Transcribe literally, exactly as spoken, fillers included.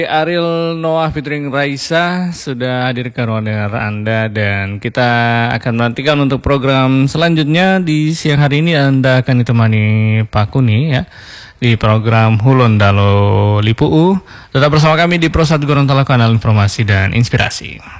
Ariel Noah featuring Raisa sudah hadir ke ruang dengar Anda, dan kita akan menantikan untuk program selanjutnya di siang hari ini. Anda akan ditemani Pak Kuni ya di program Hulon Dalo Lipuu. Tetap bersama kami di Pro satu Gorontalo, kanal informasi dan inspirasi.